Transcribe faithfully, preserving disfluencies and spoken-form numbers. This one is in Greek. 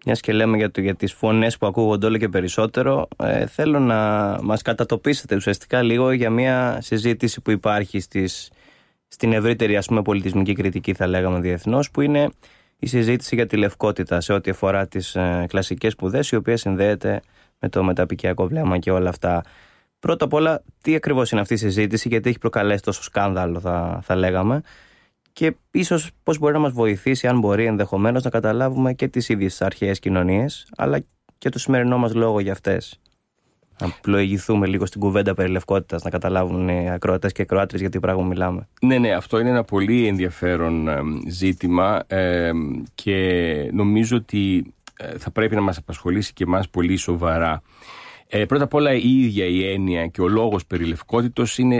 μιας και λέμε για, το, για τις φωνές που ακούγονται όλο και περισσότερο, ε, θέλω να μας κατατοπίσετε ουσιαστικά λίγο για μια συζήτηση που υπάρχει στις, στην ευρύτερη, ας πούμε, πολιτισμική κριτική, θα λέγαμε διεθνώς, που είναι η συζήτηση για τη λευκότητα σε ό,τι αφορά τις ε, κλασικές σπουδές, η οποία συνδέεται με το μεταπικιακό βλέμμα και όλα αυτά. Πρώτα απ' όλα, τι ακριβώς είναι αυτή η συζήτηση, γιατί έχει προκαλέσει τόσο σκάνδαλο, θα, θα λέγαμε, και ίσως πώς μπορεί να μας βοηθήσει, αν μπορεί ενδεχομένως, να καταλάβουμε και τις ίδιες αρχαίες κοινωνίες, αλλά και το σημερινό μας λόγο για αυτές. Να πλοηγηθούμε λίγο στην κουβέντα περί λευκότητας, να καταλάβουν οι ακροατές και ακροάτριες για τι πράγμα μιλάμε. Ναι, ναι, αυτό είναι ένα πολύ ενδιαφέρον ε, ζήτημα ε, και νομίζω ότι ε, θα πρέπει να μας απασχολήσει και εμάς πολύ σοβαρά. Ε, πρώτα απ' όλα, η ίδια η έννοια και ο λόγος περί λευκότητος είναι